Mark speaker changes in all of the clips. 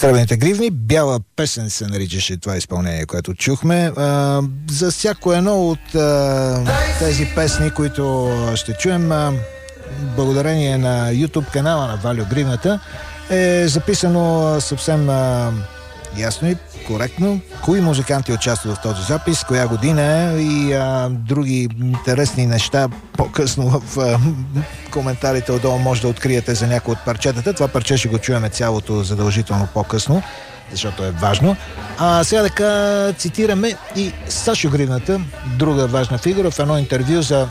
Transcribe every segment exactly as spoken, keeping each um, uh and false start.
Speaker 1: Сребрените гривни. Бяла песен се наричаше това изпълнение, което чухме. А, за всяко едно от а, тези песни, които ще чуем, а, благодарение на YouTube канала на Валю Гривната, е записано съвсем а, ясно и коректно кои музиканти участват в този запис, коя година е и а, други интересни неща. По-късно в а, коментарите отдолу може да откриете за някои от парчетата. Това парче ще го чуеме цялото задължително по-късно, защото е важно. А сега така цитираме и Сашо Гривната, друга важна фигура, в едно интервю за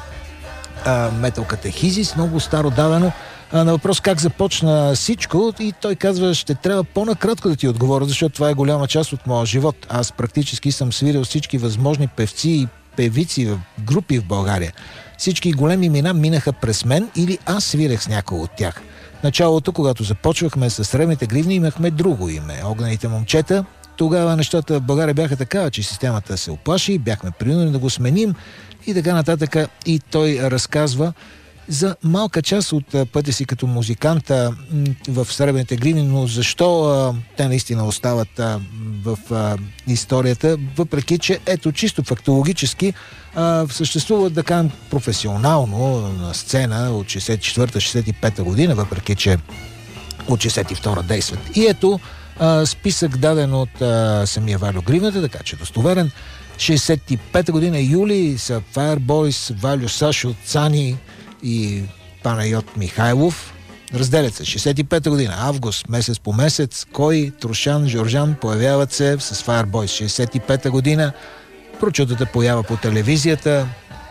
Speaker 1: а, Metal Catechizis, много старо давано, на въпрос как започна всичко, и той казва: ще трябва по-накратко да ти отговоря, защото това е голяма част от моя живот. Аз практически съм свирил всички възможни певци и певици в групи в България. Всички големи имена минаха през мен или аз свирех с някой от тях. В началото, когато започвахме с Сребрените гривни, имахме друго име — Огнените момчета. Тогава нещата в България бяха така, че системата се оплаши, бяхме принудени да го сменим и така нататък. И той разказва за малка част от пътя си като музикант в Сребрените гривни, но защо а, те наистина остават а, в а, историята, въпреки че ето чисто фактологически а, съществува, да кажем, професионално на сцена от шейсет и четвърта шейсет и пета година, въпреки че от шейсет и втора действат. И ето а, списък даден от а, самия Валю Гривната, така че достоверен. шейсет и пета година юли са Fireboys, Валю, Сашо, Цани и Панайот Михайлов. Разделят се. шейсет и пета година, август, месец по месец, Кой, Трушан, Жоржан появяват се с Fireboys. шейсет и пета година, прочутата поява по телевизията.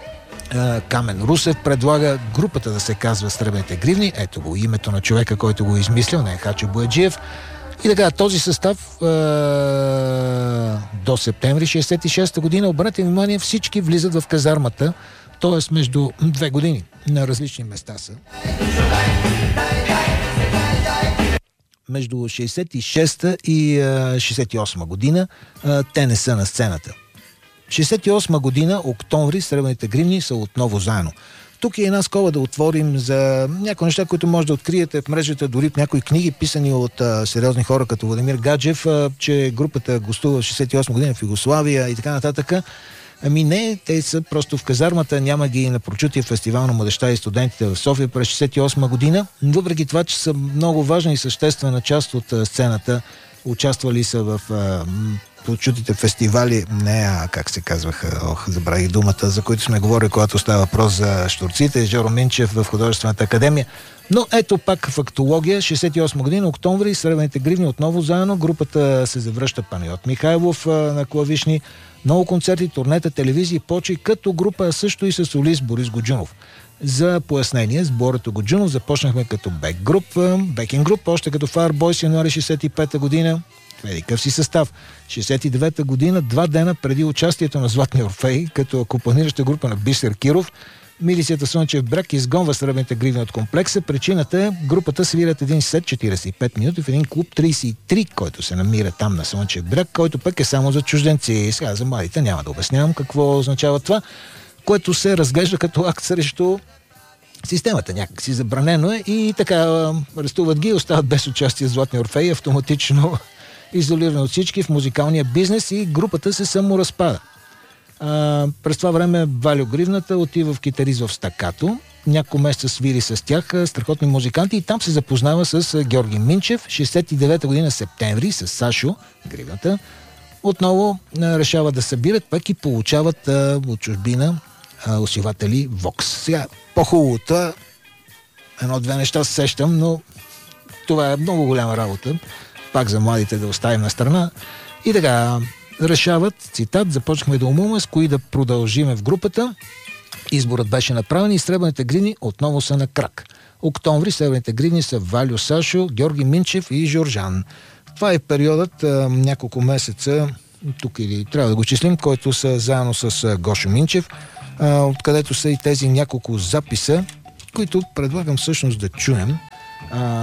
Speaker 1: Камен Русев предлага групата да се казва Сребрените гривни. Ето го името на човека, който го измислил, не е Хачо Бояджиев. И така, този състав е, до септември шейсет и шеста година, обърнете внимание, всички влизат в казармата, т.е. между две години, на различни места са. Между шейсет и шеста и шейсет и осма година те не са на сцената. шейсет и осма година, октомври, Сребрените гривни са отново заедно. Тук е една скоба да отворим за някои неща, които може да откриете в мрежата, дори в някои книги, писани от а, сериозни хора като Владимир Гаджев, а, че групата гостува в шейсет и осма година в Югославия и така нататък. Ами не, те са просто в казармата, няма ги на прочутия фестивал на младежта и студентите в София през шейсет и осма година. Въпреки това, че са много важна и съществена част от а, сцената, участвали са в а, прочутите фестивали, не, а как се казваха, ох, забравих думата, за които сме говорили, когато става въпрос за Щурците, Жоро Минчев в Художествената академия. Но ето пак фактология, шейсет и осма година, октомври, Сребрените гривни отново заедно, групата се завръща, Панайот Михайлов а, на клавишни, много концерти, турнета, телевизии, почи, като група също и с солист Борис Годжунов. За пояснение, с Борето Годжунов започнахме като бек-груп, бекинг груп, още като Fireboys януари шейсет и пета година. Еди къв си състав. шейсет и девета година, два дена преди участието на Златния Орфей, като акомпанираща група на Бисер Киров, милицията Слънчев бряг изгонва Сребрените гривни от комплекса. Причината е, групата свирят един сет четирийсет и пет минути в един клуб трийсет и три, който се намира там на Слънчев бряг, който пък е само за чужденци. Сега за младите няма да обяснявам какво означава това, което се разглежда като акт срещу системата, някак си забранено е, и така арестуват ги, остават без участие в Златния Орфей, автоматично изолирани от всички в музикалния бизнес, и групата се саморазпада. А, през това време Валю Гривната отива в китарист в Стакато, няколко месеца свири с тях, страхотни музиканти, и там се запознава с Георги Минчев. шейсет и девета година, септември, с Сашо Гривната. Отново а, решават да събират, пък и получават а, от чужбина а, усилватели Вокс. Сега, по-хубавото, едно-две неща се сещам, но това е много голяма работа. Пак за младите да оставим на страна. И така, решават, цитат, започнахме да умуваме с кои да продължиме в групата. Изборът беше направен и Сребрените гривни отново са на крак. Октомври Сребрените гривни са Валю, Сашо, Георги Минчев и Жоржан. Това е периодът, а, няколко месеца, тук или трябва да го числим, който са заедно с а, Гошо Минчев, а, откъдето са и тези няколко записа, които предлагам всъщност да чуем. А,